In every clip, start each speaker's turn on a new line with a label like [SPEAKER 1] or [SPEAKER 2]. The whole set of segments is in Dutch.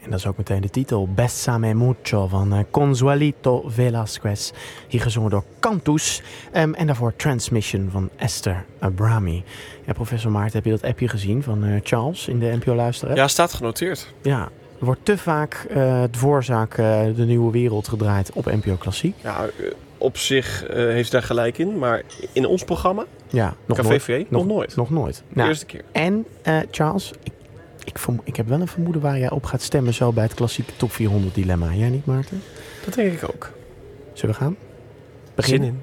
[SPEAKER 1] En dat is ook meteen de titel. Bésame mucho van Consuelito Velázquez. Hier gezongen door Cantus. En daarvoor Transmission van Esther Abrami. Ja, professor Maarten, heb je dat appje gezien van Charles in de NPO Luisterapp?
[SPEAKER 2] Ja, staat genoteerd.
[SPEAKER 1] Ja, er wordt te vaak het voorzaak De Nieuwe Wereld gedraaid op NPO Klassiek.
[SPEAKER 2] Ja, op zich heeft daar gelijk in. Maar in ons programma,
[SPEAKER 1] Ja, nog
[SPEAKER 2] Café
[SPEAKER 1] nooit.
[SPEAKER 2] VV, nog nooit.
[SPEAKER 1] Nog nooit.
[SPEAKER 2] De eerste keer.
[SPEAKER 1] En Charles, ik heb wel een vermoeden waar jij op gaat stemmen zo bij het klassieke top 400 dilemma. Jij niet, Maarten?
[SPEAKER 2] Dat denk ik ook.
[SPEAKER 1] Zullen we gaan?
[SPEAKER 2] Zin in.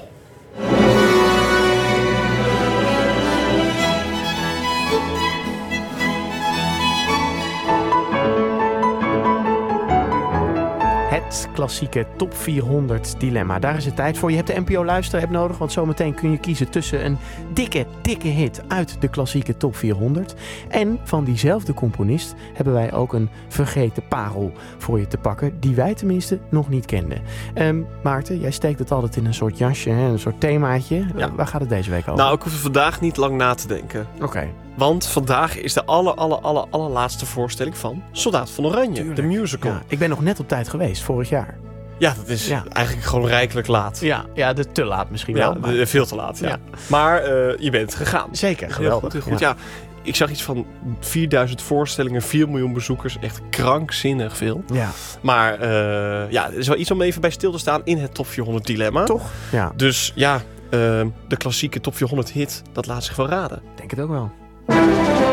[SPEAKER 1] Het klassieke top 400 dilemma. Daar is het tijd voor. Je hebt de NPO Luisterapp nodig, want zometeen kun je kiezen tussen een dikke hit uit de klassieke top 400. En van diezelfde componist hebben wij ook een vergeten parel voor je te pakken, die wij tenminste nog niet kenden. Maarten, jij steekt het altijd in een soort jasje, hè? Een soort themaatje.
[SPEAKER 2] Ja.
[SPEAKER 1] Waar gaat het deze week over?
[SPEAKER 2] Nou, ik hoef er vandaag niet lang na te denken.
[SPEAKER 1] Oké.
[SPEAKER 2] Want vandaag is de allerlaatste voorstelling van Soldaat van Oranje.
[SPEAKER 1] Tuurlijk.
[SPEAKER 2] De musical.
[SPEAKER 1] Ja, ik ben nog net op tijd geweest, vorig jaar.
[SPEAKER 2] Ja, dat is eigenlijk gewoon rijkelijk laat.
[SPEAKER 1] Ja, te laat misschien wel. Maar...
[SPEAKER 2] veel te laat. Ja.
[SPEAKER 1] Ja.
[SPEAKER 2] Maar je bent gegaan.
[SPEAKER 1] Zeker, geweldig.
[SPEAKER 2] Heel goed. Ja, ik zag iets van 4000 voorstellingen, 4 miljoen bezoekers. Echt krankzinnig veel.
[SPEAKER 1] Ja.
[SPEAKER 2] Maar er is wel iets om even bij stil te staan in het top 400 dilemma.
[SPEAKER 1] Toch? Ja.
[SPEAKER 2] Dus de klassieke top 400 hit, dat laat zich wel raden.
[SPEAKER 1] Ik denk het ook wel.